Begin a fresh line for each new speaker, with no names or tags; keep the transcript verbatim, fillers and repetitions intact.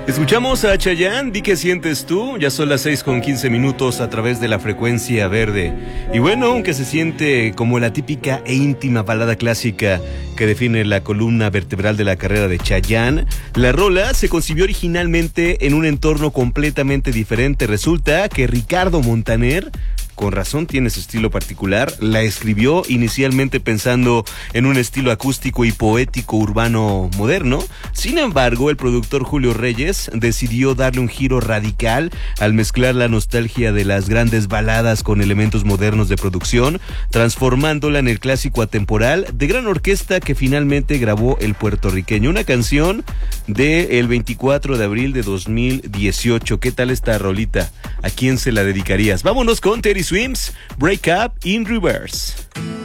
Escuchamos a Chayanne, Di que sientes tú, ya son las seis con quince minutos a través de la frecuencia verde. Y bueno, aunque se siente como la típica e íntima balada clásica que define la columna vertebral de la carrera de Chayanne, la rola se concibió originalmente en un entorno completamente diferente. Resulta que Ricardo Montaner, con razón tiene su estilo particular, la escribió inicialmente pensando en un estilo acústico y poético urbano moderno. Sin embargo, el productor Julio Reyes decidió darle un giro radical al mezclar la nostalgia de las grandes baladas con elementos modernos de producción, transformándola en el clásico atemporal de gran orquesta que finalmente grabó el puertorriqueño. Una canción del veinticuatro de abril de dos mil dieciocho. ¿Qué tal esta rolita? ¿A quién se la dedicarías? Vámonos con Teddy Swims, Break Up in Reverse.